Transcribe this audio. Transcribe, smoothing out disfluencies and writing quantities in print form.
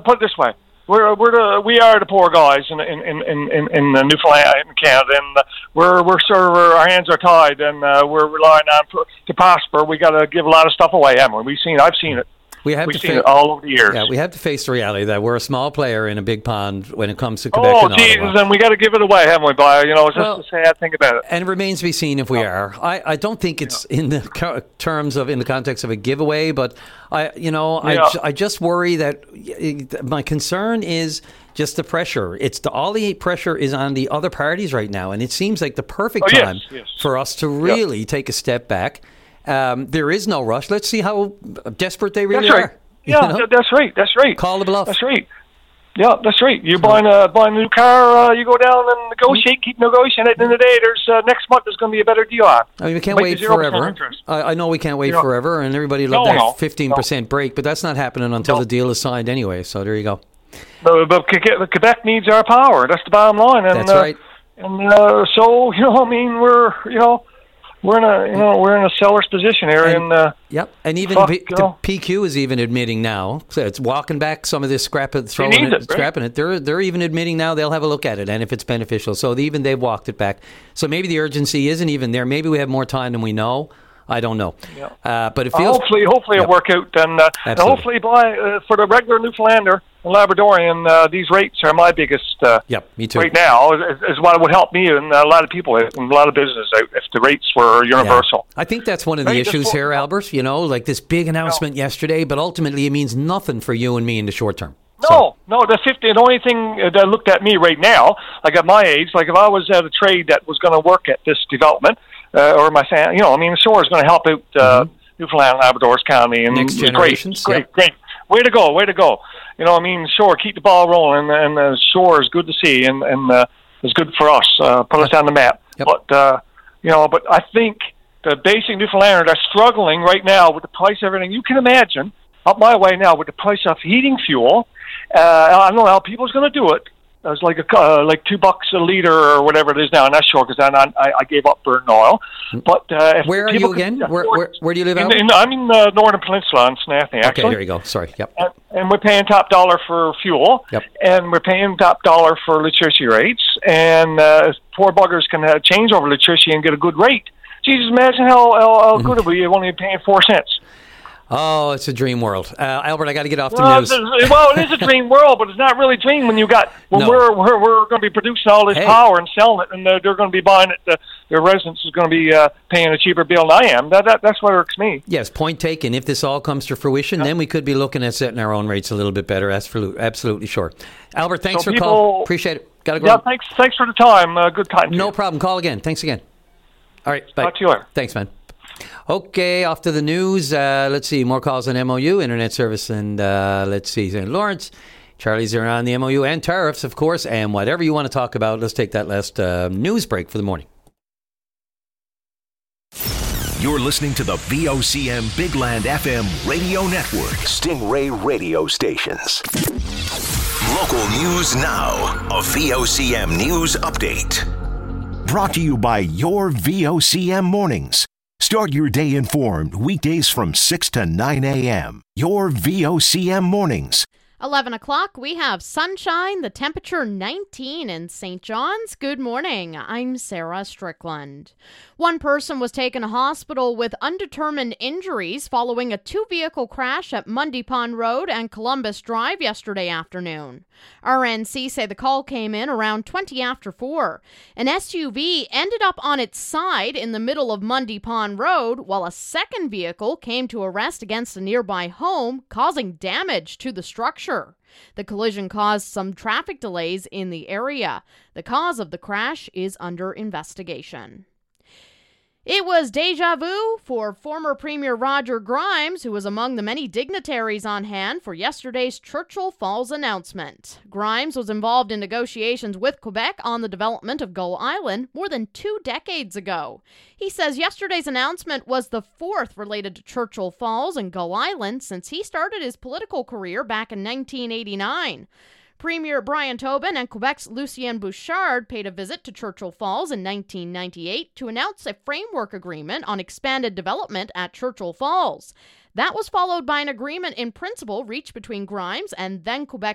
put it this way. We are the poor guys in Newfoundland and Canada, and we're sort of our hands are tied, and we're relying on to prosper. We got to give a lot of stuff away, haven't we? I've seen it. We've seen it all over the years. Yeah, we have to face the reality that we're a small player in a big pond when it comes to Quebec and Jesus, Ottawa. and we got to give it away, haven't we, Brian? It's just a sad thing about it. And it remains to be seen if we are. I don't think it's in the in the context of a giveaway, but I just worry that my concern is just the pressure. All the pressure is on the other parties right now, and it seems like the perfect time for us to really take a step back. There is no rush. Let's see how desperate they really are. Yeah, that's right. Call the bluff. That's right. Yeah, that's right. You're buying a new car, you go down and negotiate, keep negotiating. At the end of the day, next month there's going to be a better deal on. I mean, we can't wait forever. I know we can't wait forever, and everybody loved that 15% break, but that's not happening until the deal is signed anyway, so there you go. But Quebec needs our power. That's the bottom line. And, that's right. And so, we're in a seller's position here, and even the PQ is even admitting now. So it's walking back some of this scrapping it. They're even admitting now they'll have a look at it and if it's beneficial. So they've walked it back. So maybe the urgency isn't even there. Maybe we have more time than we know. I don't know. Yeah. But it feels hopefully it'll work out, and hopefully for the regular Newfoundlander and Labradorian, these rates are my biggest. Me too. Right now is what would help me and a lot of people and a lot of business if the rates were universal. I think that's one of the issues here, Albert. Like this big announcement yesterday, but ultimately it means nothing for you and me in the short term. No, the only thing that looked at me right now, like at my age, like if I was at a trade that was going to work at this development, or my family, the shore is going to help out Newfoundland, Labrador's County, and next generations. Great. Way to go. Shore, keep the ball rolling, and the shore is good to see, and it's good for us. Put us on the map. Yep. But I think the basic Newfoundlander that's struggling right now with the price of everything. You can imagine up my way now with the price of heating fuel. I don't know how people's going to do it. It's like like $2 a liter or whatever it is now. I'm not sure because I gave up burning oil. But where are you again? Where do you live? I'm in the Northern Peninsula in Snathing. Actually. Okay, there you go. Sorry. Yep. And we're paying top dollar for fuel. Yep. And we're paying top dollar for electricity rates. And poor buggers can change over electricity and get a good rate. Jesus, imagine how good it would be. You're only paying 4 cents. Oh, it's a dream world, Albert. I got to get off the news. Well, it is a dream world, but it's not really a dream when we're going to be producing all this power and selling it, and they're going to be buying it. Their residents is going to be paying a cheaper bill than I am. That's what irks me. Yes, point taken. If this all comes to fruition, then we could be looking at setting our own rates a little bit better. Absolutely sure. Albert, thanks for the call. Appreciate it. Got to go. Yeah, thanks for the time. Good time. No problem. Call again. Thanks again. All right. Bye. Talk to you later. Thanks, man. Okay, off to the news. Let's see, more calls on MOU, internet service, and let's see, St. Lawrence. Charlie's are on the MOU and tariffs, of course, and whatever you want to talk about. Let's take that last news break for the morning. You're listening to the VOCM Big Land FM radio network. Stingray radio stations. Local news now. A VOCM news update. Brought to you by your VOCM mornings. Start your day informed weekdays from 6 to 9 a.m. Your VOCM mornings. 11 o'clock, we have sunshine, the temperature 19 in St. John's. Good morning, I'm Sarah Strickland. One person was taken to hospital with undetermined injuries following a two-vehicle crash at Mundy Pond Road and Columbus Drive yesterday afternoon. RNC say the call came in around 20 after 4. An SUV ended up on its side in the middle of Mundy Pond Road, while a second vehicle came to a rest against a nearby home, causing damage to the structure. The collision caused some traffic delays in the area. The cause of the crash is under investigation. It was déjà vu for former Premier Roger Grimes, who was among the many dignitaries on hand for yesterday's Churchill Falls announcement. Grimes was involved in negotiations with Quebec on the development of Gull Island more than 2 decades ago. He says yesterday's announcement was the fourth related to Churchill Falls and Gull Island since he started his political career back in 1989. Premier Brian Tobin and Quebec's Lucien Bouchard paid a visit to Churchill Falls in 1998 to announce a framework agreement on expanded development at Churchill Falls. That was followed by an agreement in principle reached between Grimes and then Quebec